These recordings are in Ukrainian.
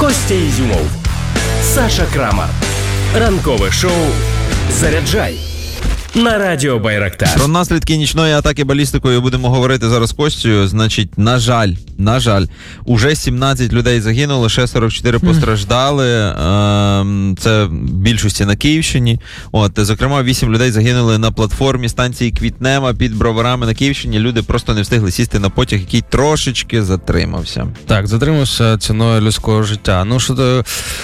Костя Ізюмов, Саша Крамар. Ранкове шоу «Заряджай» на Радіо Байрактар. Про наслідки нічної атаки балістикою будемо говорити зараз з Костю. Значить, на жаль, уже 17 людей загинуло, ще 44 постраждали. Це в більшості на Київщині. Зокрема, 8 людей загинули на платформі станції Квітнева під Броварами на Київщині. Люди просто не встигли сісти на потяг, який трошечки затримався. Так, затримався ціною людського життя. Ну, що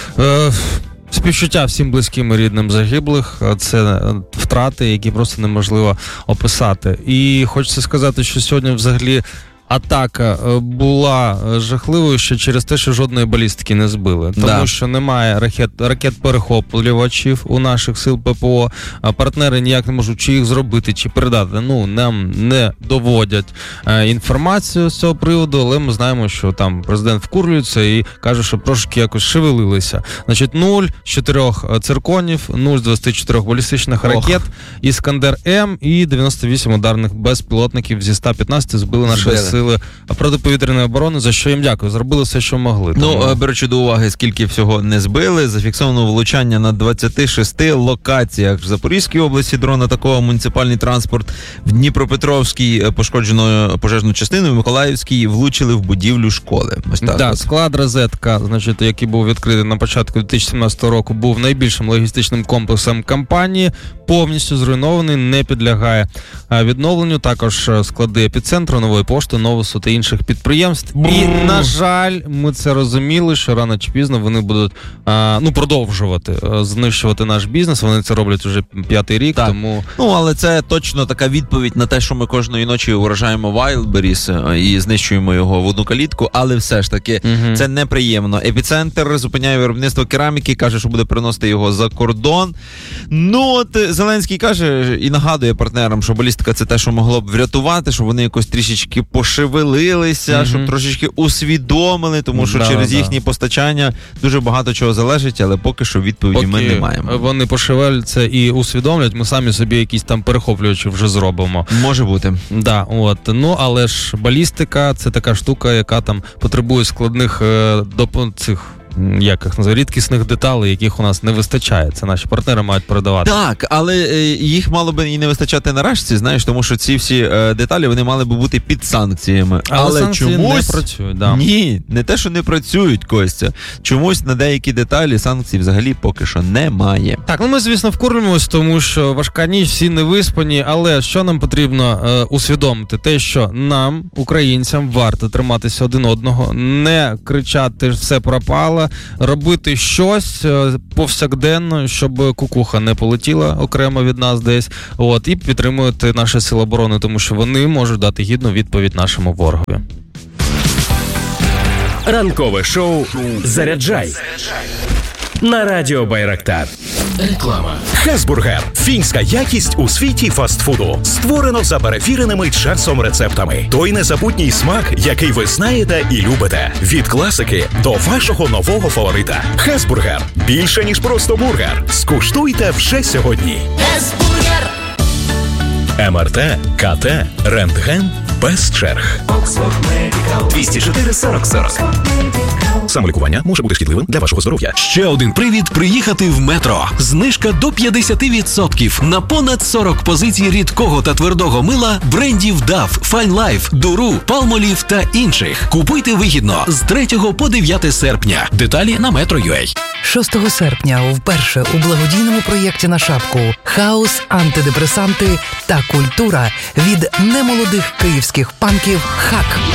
співчуття всім близьким і рідним загиблих. Це втрати, які просто неможливо описати. І хочеться сказати, що сьогодні взагалі атака була жахливою ще через те, що жодної балістики не збили. Тому що немає ракет-перехоплювачів у наших сил ППО. Партнери ніяк не можуть чи їх зробити, чи передати. Нам не доводять інформацію з цього приводу, але ми знаємо, що там президент вкурлюється і каже, що трошки якось шевелилися. Значить, 0 з 4 цирконів, 0 з 24 балістичних ракет, Іскандер-М і 98 ударних безпілотників зі 115 збили наші сили протиповітряної оборони, за що їм дякую. Зробили все, що могли. Ну, беручи до уваги, скільки всього не збили, зафіксовано влучання на 26 локаціях в Запорізькій області, дрон атакував муніципальний транспорт, в Дніпропетровській пошкоджено пожежну частину, в Миколаївській влучили в будівлю школи. Ось так. Да, склад «Розетка», значить, який був відкритий на початку 2017 року, був найбільшим логістичним комплексом компанії, повністю зруйнований, не підлягає відновленню. Також склади епіцентру, Нової пошти, Новусу та інших підприємств. І, на жаль, ми це розуміли, що рано чи пізно вони будуть продовжувати знищувати наш бізнес. Вони це роблять вже 5-й рік, так. Тому... але це точно така відповідь на те, що ми кожної ночі вражаємо Wildberries і знищуємо його в одну калітку, але все ж таки це неприємно. Епіцентр зупиняє виробництво кераміки, каже, що буде приносити його за кордон. Зеленський каже і нагадує партнерам, що балістика – це те, що могло б врятувати, щоб вони якось трішечки пошевелилися, щоб трошечки усвідомили, тому що через їхні постачання дуже багато чого залежить, але поки що відповіді ми не маємо. Вони пошевеляться і усвідомлять, ми самі собі якісь там перехоплювачі вже зробимо. Може бути. Да, але ж балістика – це така штука, яка там потребує складних рідкісних деталей, яких у нас не вистачає. Це наші партнери мають передавати. Так, але їх мало би і не вистачати на рашці, знаєш, тому що ці всі деталі, вони мали би бути під санкціями. Але санкції чомусь не працюють. Да. Ні, не те, що не працюють, Костя. Чомусь на деякі деталі санкцій взагалі поки що немає. Так, ми, звісно, вкурюємось, тому що важка ніч, всі не виспані, але що нам потрібно усвідомити? Те, що нам, українцям, варто триматися один одного, не кричати «все пропало», робити щось повсякденно, щоб кукуха не полетіла окремо від нас десь, і підтримувати наші сили оборони, тому що вони можуть дати гідну відповідь нашому ворогові. Ранкове шоу «Заряджай» на Радіо Байрактар. Реклама. Хесбургер. Фінська якість у світі фастфуду. Створено за перевіреними часом рецептами. Той незабутній смак, який ви знаєте і любите. Від класики до вашого нового фаворита. Хесбургер. Більше, ніж просто бургер. Скуштуйте вже сьогодні. Хесбургер. МРТ, КТ, рентген без черг. 204-40-40. Самолікування може бути шкідливим для вашого здоров'я. Ще один привід приїхати в Метро. Знижка до 50% на понад 40 позицій рідкого та твердого мила брендів DAF, Fine Life, Duru, Palmolive та інших. Купуйте вигідно з 3 по 9 серпня. Деталі на Metro.ua. 6 серпня вперше у благодійному проєкті на шапку «Хаос, антидепресанти та культура» від немолодих київських панків «Хак».